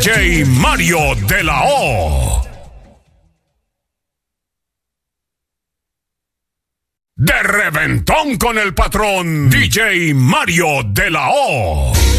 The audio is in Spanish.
DJ Mario de la O. De reventón con el patrón, DJ Mario de la O.